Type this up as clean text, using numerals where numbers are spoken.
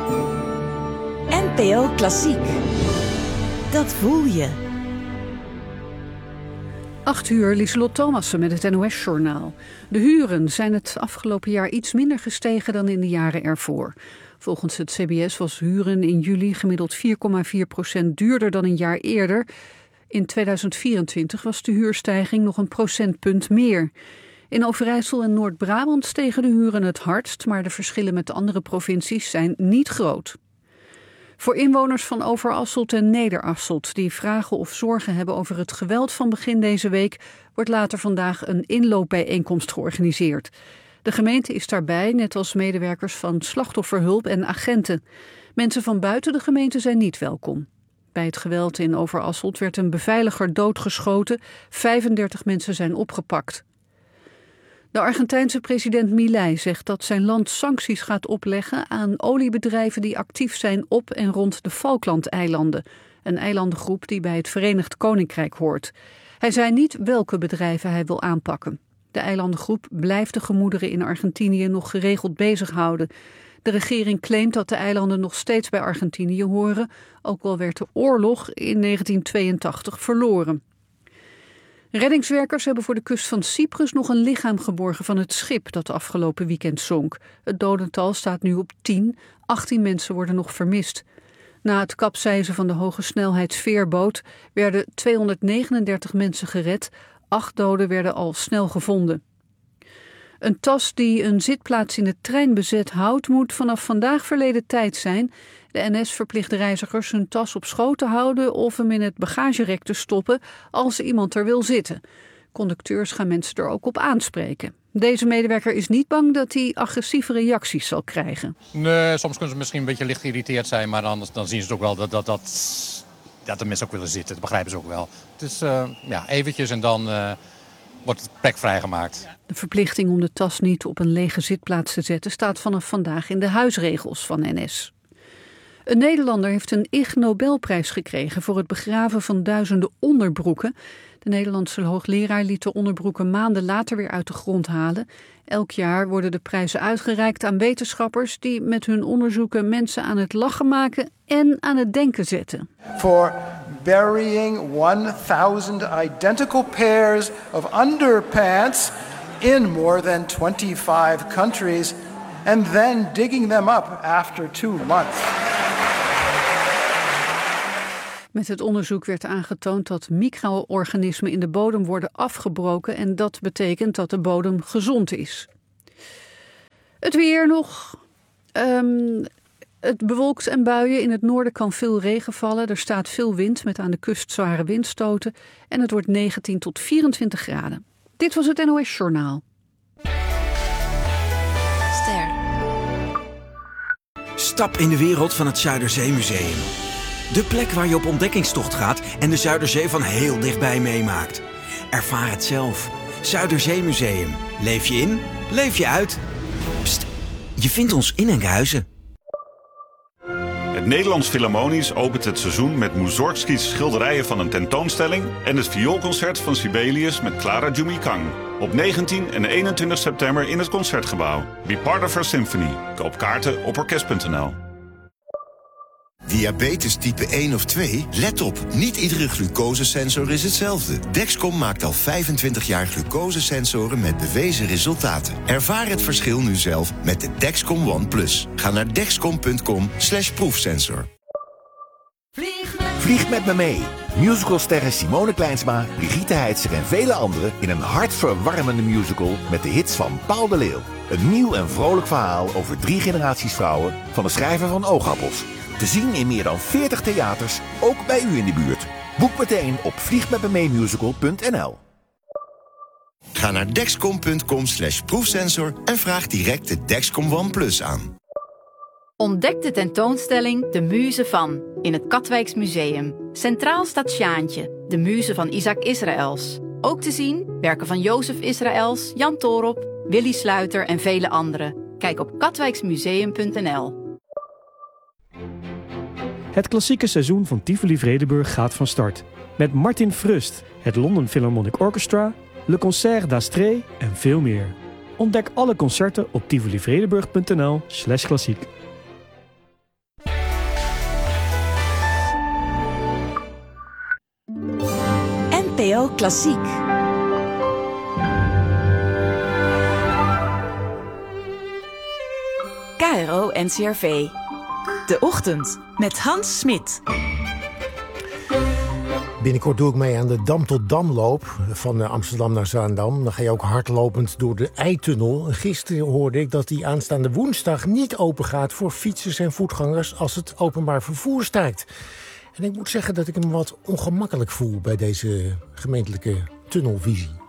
NPO Klassiek. Dat voel je. 8:00, Lieselot Thomassen met het NOS-journaal. De huren zijn het afgelopen jaar iets minder gestegen dan in de jaren ervoor. Volgens het CBS was huren in juli gemiddeld 4,4% duurder dan een jaar eerder. In 2024 was de huurstijging nog een procentpunt meer. In Overijssel en Noord-Brabant stegen de huren het hardst, maar de verschillen met de andere provincies zijn niet groot. Voor inwoners van Overasselt en Nederasselt die vragen of zorgen hebben over het geweld van begin deze week, wordt later vandaag een inloopbijeenkomst georganiseerd. De gemeente is daarbij, net als medewerkers van slachtofferhulp en agenten. Mensen van buiten de gemeente zijn niet welkom. Bij het geweld in Overasselt werd een beveiliger doodgeschoten. 35 mensen zijn opgepakt. De Argentijnse president Milei zegt dat zijn land sancties gaat opleggen aan oliebedrijven die actief zijn op en rond de Falklandeilanden, een eilandengroep die bij het Verenigd Koninkrijk hoort. Hij zei niet welke bedrijven hij wil aanpakken. De eilandengroep blijft de gemoederen in Argentinië nog geregeld bezighouden. De regering claimt dat de eilanden nog steeds bij Argentinië horen, ook al werd de oorlog in 1982 verloren. Reddingswerkers hebben voor de kust van Cyprus nog een lichaam geborgen van het schip dat afgelopen weekend zonk. Het dodental staat nu op 10, 18 mensen worden nog vermist. Na het kapseizen van de hogesnelheidsveerboot werden 239 mensen gered, 8 doden werden al snel gevonden. Een tas die een zitplaats in de trein bezet houdt, moet vanaf vandaag verleden tijd zijn. De NS verplicht reizigers hun tas op schoot te houden of hem in het bagagerek te stoppen als iemand er wil zitten. Conducteurs gaan mensen er ook op aanspreken. Deze medewerker is niet bang dat hij agressieve reacties zal krijgen. Nee, soms kunnen ze misschien een beetje licht geïrriteerd zijn, maar dan zien ze het ook wel dat de mensen ook willen zitten. Dat begrijpen ze ook wel. Het is eventjes en dan wordt het plek vrijgemaakt. De verplichting om de tas niet op een lege zitplaats te zetten staat vanaf vandaag in de huisregels van NS. Een Nederlander heeft een Ig Nobelprijs gekregen voor het begraven van duizenden onderbroeken. De Nederlandse hoogleraar liet de onderbroeken maanden later weer uit de grond halen. Elk jaar worden de prijzen uitgereikt aan wetenschappers die met hun onderzoeken mensen aan het lachen maken en aan het denken zetten. For burying 1000 identical pairs of underpants in more than 25 countries and then digging them up after 2 months. Met het onderzoek werd aangetoond dat micro-organismen in de bodem worden afgebroken en dat betekent dat de bodem gezond is. Het weer nog. Het bewolkt en buien. In het noorden kan veel regen vallen. Er staat veel wind met aan de kust zware windstoten. En het wordt 19 tot 24 graden. Dit was het NOS Journaal. Ster. Stap in de wereld van het Zuiderzeemuseum. De plek waar je op ontdekkingstocht gaat en de Zuiderzee van heel dichtbij meemaakt. Ervaar het zelf. Zuiderzeemuseum. Leef je in, leef je uit. Pst, je vindt ons in Enkhuizen. Het Nederlands Philharmonisch opent het seizoen met Mussorgskis schilderijen van een tentoonstelling en het vioolconcert van Sibelius met Clara Jumikang. Op 19 en 21 september in het Concertgebouw. Be part of our symphony. Koop kaarten op orkest.nl. Diabetes type 1 of 2? Let op, niet iedere glucosesensor is hetzelfde. Dexcom maakt al 25 jaar glucosesensoren met bewezen resultaten. Ervaar het verschil nu zelf met de Dexcom One Plus. Ga naar dexcom.com/proefsensor. Vlieg met me mee. Musicalsterren Simone Kleinsma, Brigitte Heitzer en vele anderen in een hartverwarmende musical met de hits van Paul de Leeuw. Een nieuw en vrolijk verhaal over 3 generaties vrouwen van de schrijver van Oogappels. Te zien in meer dan 40 theaters, ook bij u in de buurt. Boek meteen op vliegmetmemeemusical.nl. Ga naar dexcom.com/proefsensor en vraag direct de Dexcom One Plus aan. Ontdek de tentoonstelling De Muze van in het Katwijks Museum. Centraal staat Sjaantje, de muze van Isaac Israëls. Ook te zien werken van Jozef Israëls, Jan Toorop, Willy Sluiter en vele anderen. Kijk op katwijksmuseum.nl. Het klassieke seizoen van Tivoli Vredenburg gaat van start. Met Martin Frust, het London Philharmonic Orchestra, Le Concert d'Astrée en veel meer. Ontdek alle concerten op tivolivredenburg.nl/klassiek. NPO Klassiek. KRO NCRV. De Ochtend met Hans Smit. Binnenkort doe ik mee aan de Dam tot Damloop van Amsterdam naar Zaandam. Dan ga je ook hardlopend door de Eitunnel. Gisteren hoorde ik dat die aanstaande woensdag niet open gaat voor fietsers en voetgangers als het openbaar vervoer staakt. En ik moet zeggen dat ik me wat ongemakkelijk voel bij deze gemeentelijke tunnelvisie.